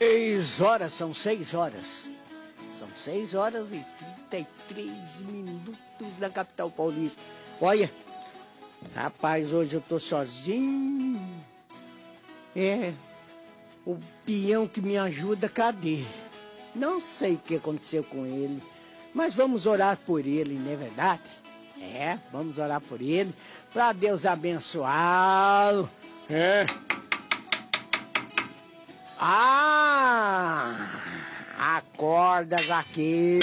6 horas, são 6 horas. São 6 horas e 33 minutos na capital paulista. Olha, rapaz, hoje eu tô sozinho. O peão que me ajuda, cadê? Não sei o que aconteceu com ele, mas vamos orar por ele, não é verdade? Vamos orar por ele, para Deus abençoá-lo. Acorda, Zaqueu.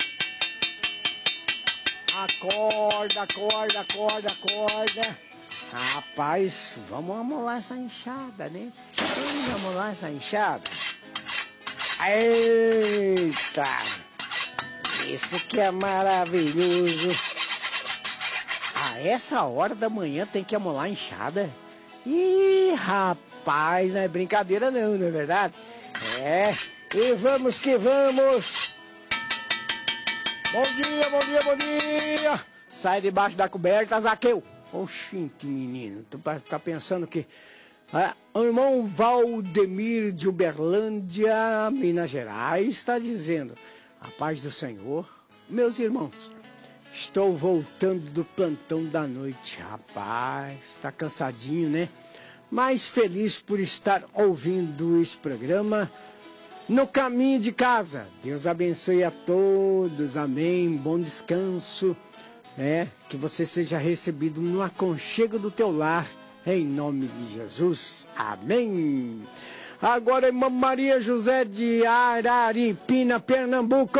Acorda. Rapaz, vamos amolar essa enxada, né? Vamos amolar essa enxada. Eita! Isso que é maravilhoso. Essa hora da manhã tem que amolar a enxada? Ih, rapaz, não é brincadeira não é verdade? E vamos que vamos! Bom dia! Sai debaixo da coberta, Zaqueu! Oxente, menino, tu tá pensando que... o irmão Valdemir de Uberlândia, Minas Gerais, está dizendo: a paz do Senhor, meus irmãos, estou voltando do plantão da noite. Rapaz, tá cansadinho, né? Mas feliz por estar ouvindo esse programa no caminho de casa. Deus abençoe a todos, amém, bom descanso, que você seja recebido no aconchego do teu lar, em nome de Jesus, amém. Agora, irmã Maria José de Araripina, Pernambuco.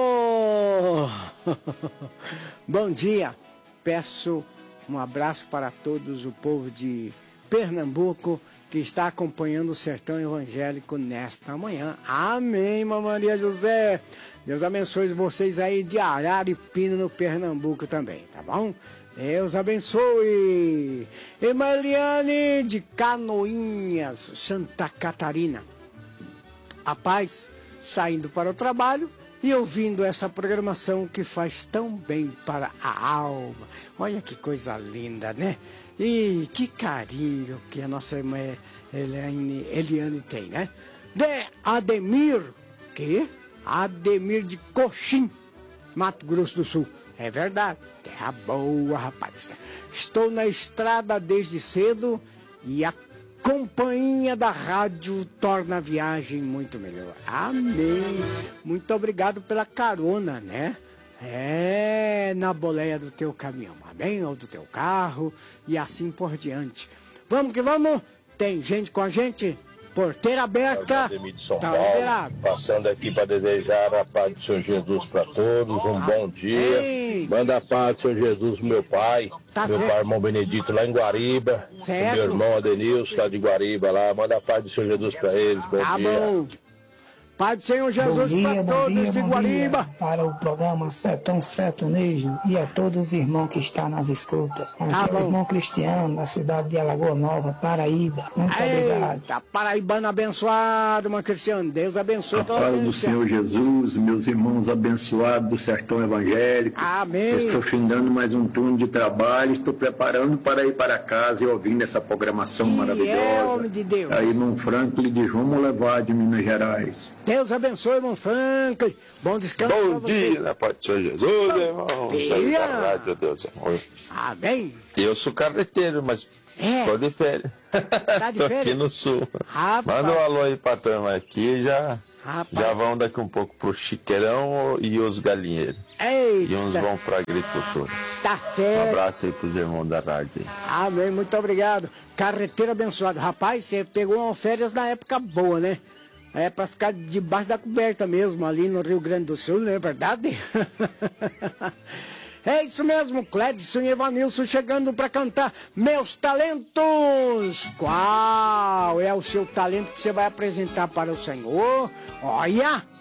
Bom dia, peço um abraço para todos o povo de Pernambuco que está acompanhando o Sertão Evangélico nesta manhã. Amém, irmã Maria José. Deus abençoe vocês aí de Araripina, no Pernambuco também, tá bom? Deus abençoe. Irmã Eliane de Canoinhas, Santa Catarina. A paz, saindo para o trabalho e ouvindo essa programação que faz tão bem para a alma. Olha que coisa linda, né? E que carinho que a nossa irmã Eliane tem, né? De Ademir de Coxim, Mato Grosso do Sul. É verdade, terra boa, rapaz. Estou na estrada desde cedo e a companhia da rádio torna a viagem muito melhor. Amém. Muito obrigado pela carona, né? Na boleia do teu caminhão, amém? Ou do teu carro e assim por diante. Vamos que vamos. Tem gente com a gente. Porteira aberta, tá liberado. Passando aqui para desejar a paz do Senhor Jesus para todos, um bom dia. Manda a paz do Senhor Jesus, meu pai, pai, irmão Benedito lá em Guariba, meu irmão Adenilson lá de Guariba lá, manda a paz do Senhor Jesus para eles, bom dia. Bom. Pai do Senhor Jesus para todos de Guariba. Para o programa Sertão Sertanejo e a todos os irmãos que estão nas escutas. Aqui é o irmão Cristiano, da cidade de Alagoa Nova, Paraíba. Muito obrigado. Paraibano abençoado, irmão Cristiano. Deus abençoe todos. A paz do Senhor Jesus, meus irmãos abençoados do Sertão Evangélico. Amém. Estou findando mais um turno de trabalho, estou preparando para ir para casa e ouvindo essa programação maravilhosa. Homem de Deus. Aí, irmão Franklin de João Molevade, de Minas Gerais. Deus abençoe, irmão Franklin. Bom descanso para você. Bom dia, na paz do Senhor Jesus, irmão. Saúde da rádio, Deus amor. Amém. Eu sou carreteiro, mas tô de férias. Tá de tô férias? aqui no sul. Rapaz. Manda um alô aí pra turma aqui, já vão daqui um pouco pro Chiqueirão e os galinheiros. Eita. E uns vão pra agricultura. Tá certo. Um abraço aí pros irmãos da rádio aí. Amém, muito obrigado. Carreteiro abençoado. Rapaz, você pegou uma férias na época boa, né? Pra ficar debaixo da coberta mesmo, ali no Rio Grande do Sul, não é verdade? É isso mesmo, Clédson e Evanilson chegando para cantar Meus Talentos. Qual é o seu talento que você vai apresentar para o Senhor? Olha!